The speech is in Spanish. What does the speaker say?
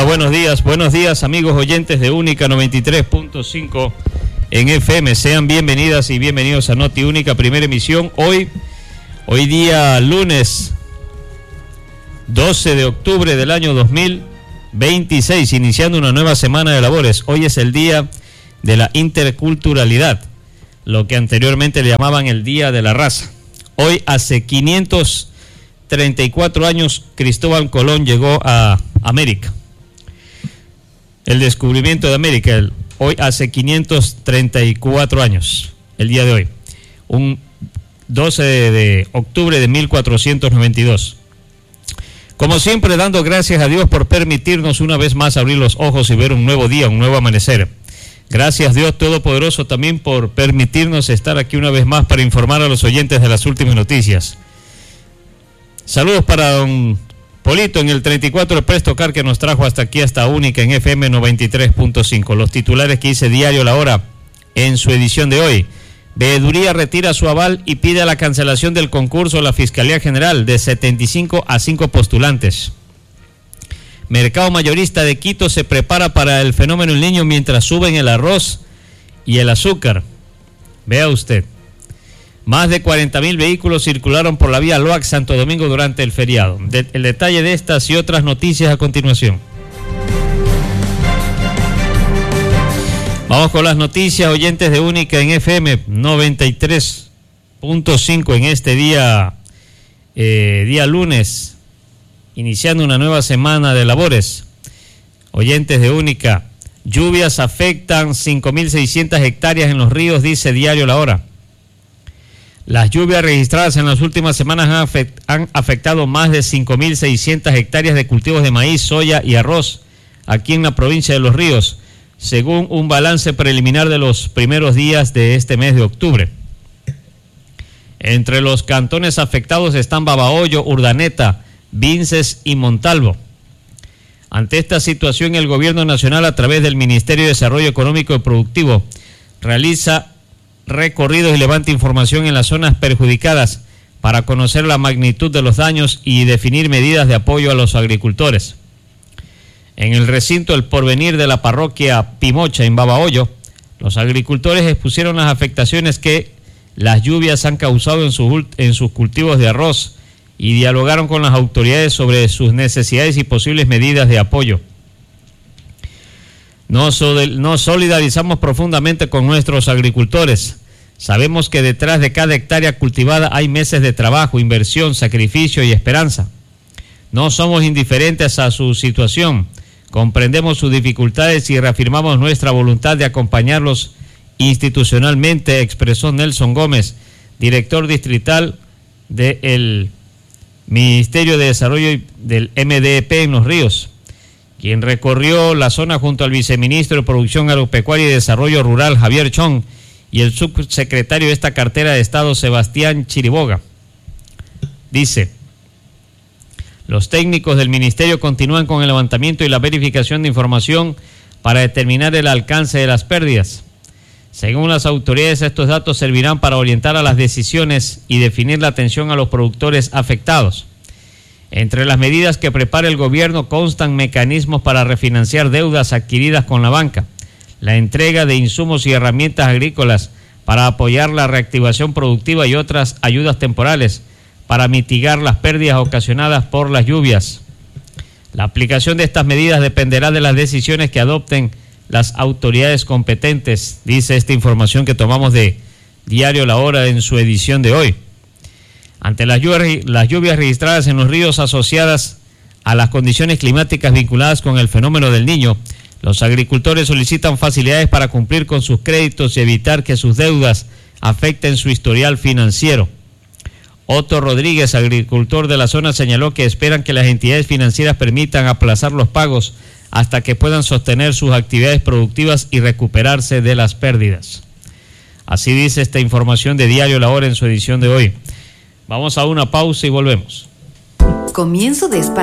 buenos días amigos oyentes de Única 93.5 en FM. Sean bienvenidas y bienvenidos a Noti Única, primera emisión. Hoy día lunes 12 de octubre del año 2026, iniciando una nueva semana de labores. Hoy es el día de la interculturalidad, lo que anteriormente le llamaban el Día de la Raza. Hoy, hace 534 años, Cristóbal Colón llegó a América. El descubrimiento de América, hoy hace 534 años, el día de hoy, un 12 de octubre de 1492. Como siempre, dando gracias a Dios por permitirnos una vez más abrir los ojos y ver un nuevo día, un nuevo amanecer. Gracias Dios Todopoderoso también por permitirnos estar aquí una vez más para informar a los oyentes de las últimas noticias. Saludos para don Polito en el 34 de Presto Car, que nos trajo hasta aquí, hasta Única en FM 93.5. Los titulares que dice Diario La Hora en su edición de hoy. Veeduría retira su aval y pide la cancelación del concurso a la Fiscalía General de 75 a 5 postulantes. Mercado mayorista de Quito se prepara para el fenómeno El Niño mientras suben el arroz y el azúcar. Vea usted. Más de 40,000 vehículos circularon por la vía Loac Santo Domingo durante el feriado. El detalle de estas y otras noticias a continuación. Vamos con las noticias, oyentes de Única en FM 93.5 en este día lunes, iniciando una nueva semana de labores. Oyentes de Única, lluvias afectan 5.600 hectáreas en los ríos, dice Diario La Hora. Las lluvias registradas en las últimas semanas han afectado más de 5.600 hectáreas de cultivos de maíz, soya y arroz aquí en la provincia de Los Ríos, según un balance preliminar de los primeros días de este mes de octubre. Entre los cantones afectados están Babahoyo, Urdaneta, Vinces y Montalvo. Ante esta situación, el Gobierno Nacional, a través del Ministerio de Desarrollo Económico y Productivo, realiza recorridos y levanta información en las zonas perjudicadas para conocer la magnitud de los daños y definir medidas de apoyo a los agricultores. En el recinto El Porvenir de la parroquia Pimocha, en Babahoyo, los agricultores expusieron las afectaciones que las lluvias han causado en sus cultivos de arroz y dialogaron con las autoridades sobre sus necesidades y posibles medidas de apoyo. Nos solidarizamos profundamente con nuestros agricultores. Sabemos que detrás de cada hectárea cultivada hay meses de trabajo, inversión, sacrificio y esperanza. No somos indiferentes a su situación. Comprendemos sus dificultades y reafirmamos nuestra voluntad de acompañarlos institucionalmente, expresó Nelson Gómez, director distrital del Ministerio de Desarrollo del MDEP en Los Ríos, quien recorrió la zona junto al viceministro de Producción Agropecuaria y Desarrollo Rural, Javier Chong, y el subsecretario de esta cartera de Estado, Sebastián Chiriboga. Dice: los técnicos del ministerio continúan con el levantamiento y la verificación de información para determinar el alcance de las pérdidas. Según las autoridades, estos datos servirán para orientar a las decisiones y definir la atención a los productores afectados. Entre las medidas que prepara el gobierno constan mecanismos para refinanciar deudas adquiridas con la banca, la entrega de insumos y herramientas agrícolas para apoyar la reactivación productiva y otras ayudas temporales para mitigar las pérdidas ocasionadas por las lluvias. La aplicación de estas medidas dependerá de las decisiones que adopten las autoridades competentes, dice esta información que tomamos de Diario La Hora en su edición de hoy. Ante las lluvias registradas en los ríos asociadas a las condiciones climáticas vinculadas con el fenómeno del Niño, los agricultores solicitan facilidades para cumplir con sus créditos y evitar que sus deudas afecten su historial financiero. Otto Rodríguez, agricultor de la zona, señaló que esperan que las entidades financieras permitan aplazar los pagos hasta que puedan sostener sus actividades productivas y recuperarse de las pérdidas. Así dice esta información de Diario La Hora en su edición de hoy. Vamos a una pausa y volvemos. Comienzo de